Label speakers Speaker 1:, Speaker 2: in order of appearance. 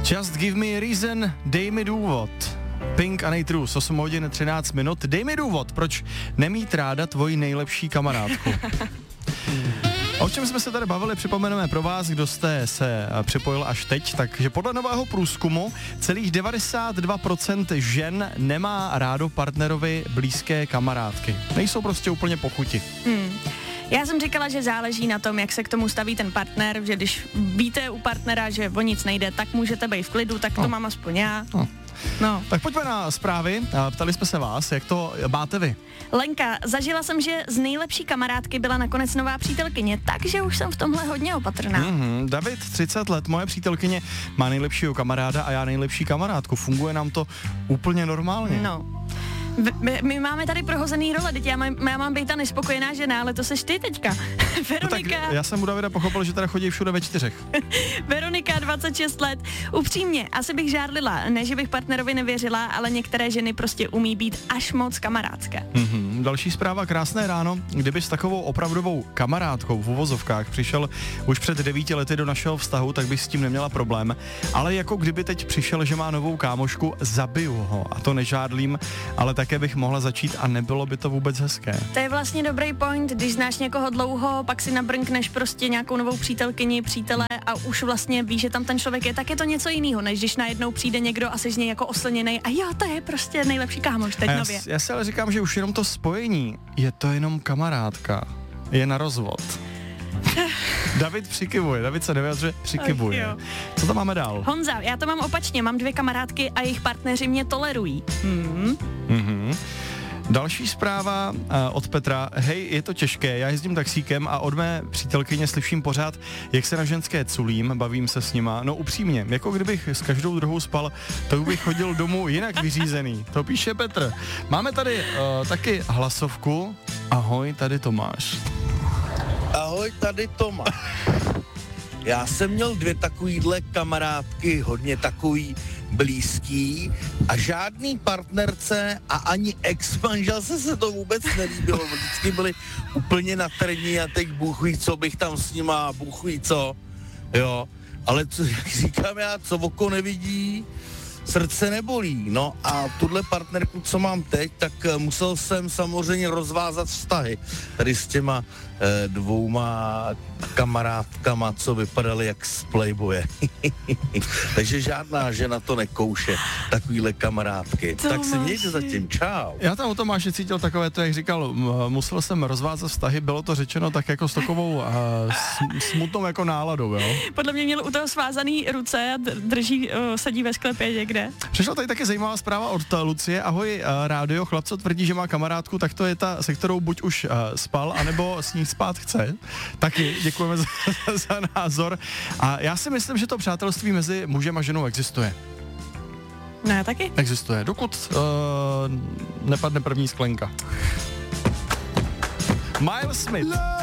Speaker 1: Just give me a reason, dej mi důvod. Pink a Nitrus, 8 hodin 13 minut. Dej mi důvod, proč nemít ráda tvoji nejlepší kamarádku. O čem jsme se tady bavili, připomeneme pro vás, kdo jste se připojil až teď, takže podle nového průzkumu celých 92% žen nemá rádo partnerovi blízké kamarádky. Nejsou prostě úplně pochuti.
Speaker 2: Já jsem říkala, že záleží na tom, jak se k tomu staví ten partner, že když víte u partnera, že o nic nejde, tak můžete být v klidu, tak to mám aspoň já. No.
Speaker 1: Tak pojďme na zprávy. Ptali jsme se vás, jak to máte vy.
Speaker 2: Lenka, zažila jsem, že z nejlepší kamarádky byla nakonec nová přítelkyně, takže už jsem v tomhle hodně opatrná.
Speaker 1: David, 30 let, moje přítelkyně má nejlepšího kamaráda a já nejlepší kamarádku. Funguje nám to úplně normálně.
Speaker 2: No. My máme tady prohozený role, teď já mám být ta nespokojená žena, ale to seš ty teďka. Veronika.
Speaker 1: No tak já jsem u Davida pochopil, že teda chodí všude ve 4.
Speaker 2: Veronika, 26 let. Upřímně, asi bych žárlila, ne, že bych partnerovi nevěřila, ale některé ženy prostě umí být až moc kamarádské.
Speaker 1: Další zpráva, krásné ráno. Kdyby s takovou opravdovou kamarádkou v uvozovkách přišel už před 9 lety do našeho vztahu, tak bych s tím neměla problém. Ale jako kdyby teď přišel, že má novou kámošku, zabiju ho. A to nežádlím, ale také bych mohla začít a nebylo by to vůbec hezké.
Speaker 2: To je vlastně dobrý point, když znáš někoho dlouho, pak si nabrnkneš prostě nějakou novou přítelkyni, přítele a už vlastně víš, že tam ten člověk je, tak je to něco jiného, než když najednou přijde někdo a jsi z něj jako oslněnej a jo, to je prostě nejlepší kámoš teď nově.
Speaker 1: Já si ale říkám, že už jenom to spojení, je to jenom kamarádka, je na rozvod. David přikivuje, David se nevyjadřuje, přikivuje. Co tam máme dál?
Speaker 2: Honza, já to mám opačně, mám 2 kamarádky a jejich partneři mě tolerují.
Speaker 1: Další zpráva od Petra. Hej, je to těžké, já jezdím taxíkem a od mé přítelkyně slyším pořád, jak se na ženské culím, bavím se s nima. No upřímně, jako kdybych s každou druhou spal, to bych chodil domů jinak vyřízený. To píše Petr. Máme tady taky hlasovku. Ahoj, tady Tomáš.
Speaker 3: Ahoj, tady Tomáš. Já jsem měl 2 takovýhle kamarádky, hodně takový blízký a žádný partnerce a ani ex-manželce se to vůbec nelíbilo. Vždycky byli úplně na trní a teď bůh ví, co bych tam s nima, bůh ví co, jo. Ale co, jak říkám já, co oko nevidí, srdce nebolí. No a tuhle partnerku, co mám teď, tak musel jsem samozřejmě rozvázat vztahy tady s těma 2 kamarádkama, co vypadaly jak z Playboye. Takže žádná žena to nekouše, takovýhle kamarádky.
Speaker 2: Tomáši.
Speaker 3: Tak si mějte zatím, čau.
Speaker 1: Já tam o Tomáši cítil takové to, jak říkal, musel jsem rozvázat vztahy, bylo to řečeno tak jako s takovou smutnou jako náladou, jo?
Speaker 2: Podle mě měl u toho svázaný ruce a drží, sedí ve sklepě někde.
Speaker 1: Přišla tady taky zajímavá zpráva od Lucie. Ahoj, rádio, chlap, co tvrdí, že má kamarádku, tak to je ta, se kterou buď už spal, anebo s ní spát chce. Taky děkujeme za názor. A já si myslím, že to přátelství mezi mužem a ženou existuje.
Speaker 2: Ne, taky?
Speaker 1: Existuje, dokud nepadne první sklenka. Miles Smith.